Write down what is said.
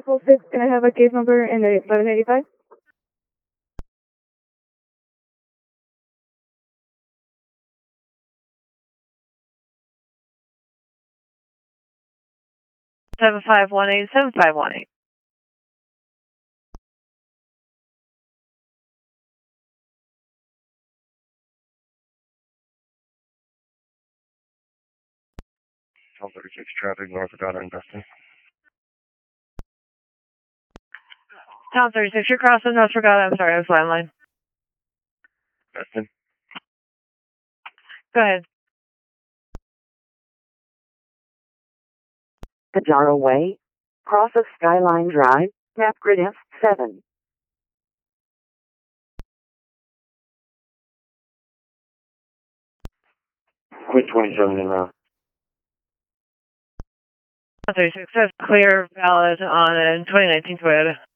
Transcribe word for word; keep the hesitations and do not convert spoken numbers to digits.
Full six, can I have a case number and a eleven eighty-five? Seven five one eight seven five one eight. twelve thirty-six traffic, north of Goddard and Dustin. Town thirty-six, you're crossing North Forgot. I'm sorry, I was landline. Dustin. Go ahead. Pajaro Way, cross of Skyline Drive, map grid F seven. Quit twenty-seven in route. Town thirty-six, that's clear, valid on a twenty nineteen Toyota.